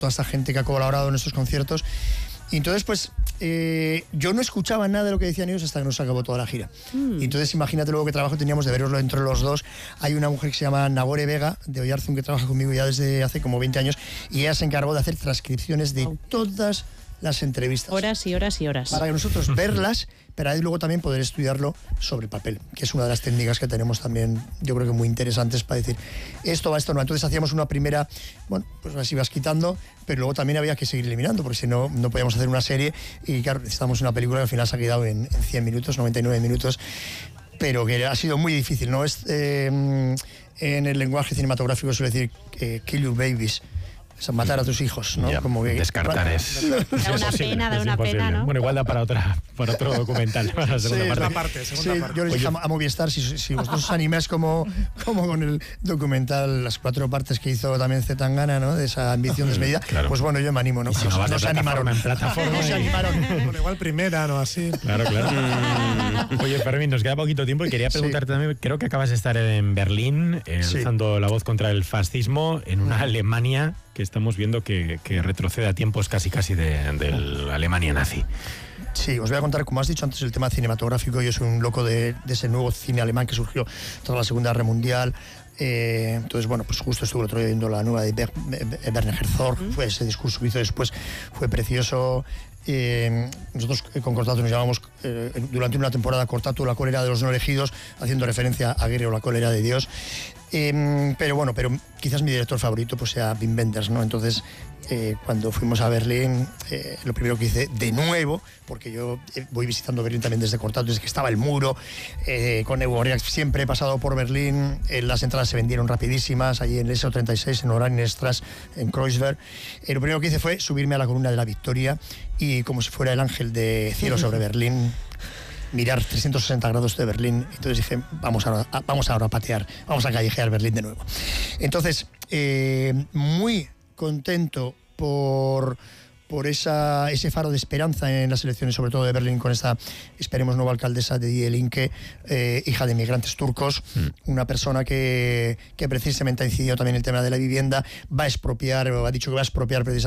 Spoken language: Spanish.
toda esta gente que ha colaborado en estos conciertos. Y entonces, pues, yo no escuchaba nada de lo que decían ellos hasta que nos acabó toda la gira. Y entonces, imagínate luego qué trabajo teníamos de veroslo entre los dos. Hay una mujer que se llama Nagore Vega, de Oyarzún, que trabaja conmigo ya desde hace como 20 años, y ella se encargó de hacer transcripciones de todas las entrevistas. Horas y horas y horas. Para que nosotros verlas, pero ahí luego también poder estudiarlo sobre papel, que es una de las técnicas que tenemos también, yo creo que muy interesantes para decir, esto va, esto no. Entonces hacíamos una primera, bueno, pues las ibas quitando, pero luego también había que seguir eliminando, porque si no, no podíamos hacer una serie, y claro, necesitamos una película que al final se ha quedado en 100 minutos, 99 minutos, pero que ha sido muy difícil, ¿no? En el lenguaje cinematográfico suele decir kill your babies, o sea, matar a tus hijos, ¿no? Ya, como que descartar es... Da una pena, ¿no? Bueno, igual da para otro documental, para la segunda parte. Segunda parte. Yo les dije a Movistar, si vosotros os animáis como con el documental, las 4 partes que hizo también Zetangana, ¿no? De esa ambición desmedida, claro. Pues bueno, yo me animo, ¿no? Y si no vas de plataforma en plataforma. No se animaron. Bueno, igual primera, ¿no? Así. Claro. Oye, Fermín, nos queda poquito tiempo y quería preguntarte también, creo que acabas de estar en Berlín, alzando la voz contra el fascismo, en una Alemania que estamos viendo que retrocede a tiempos casi de la Alemania nazi. Sí, os voy a contar, como has dicho antes, el tema cinematográfico. Yo soy un loco de ese nuevo cine alemán que surgió tras la Segunda Guerra Mundial. Entonces, bueno, pues justo estuve el otro día viendo la nueva de Werner Herzog. Fue ese discurso que hizo después, fue precioso. Nosotros con Cortatu nos llamamos durante una temporada Cortatu, la cólera de los no elegidos, haciendo referencia a Guerrero, la cólera de Dios. Pero quizás mi director favorito pues sea Wim Wenders, ¿no? Entonces, cuando fuimos a Berlín, lo primero que hice de nuevo, porque yo voy visitando Berlín también desde Cortatu, desde que estaba el muro, con Evo React, siempre he pasado por Berlín, las entradas se vendieron rapidísimas, allí en el SO36, en Oranienstraße, en Kreuzberg. Lo primero que hice fue subirme a la columna de la Victoria y, como si fuera el ángel de cielo sobre Berlín, mirar 360 grados de Berlín. Entonces dije, vamos ahora a patear, vamos a callejear Berlín de nuevo. Entonces, muy contento por ese faro de esperanza en las elecciones, sobre todo de Berlín, con esta, esperemos, nueva alcaldesa de Die Linke, hija de migrantes turcos, una persona que precisamente ha incidido también el tema de la vivienda, ha dicho que va a expropiar precisamente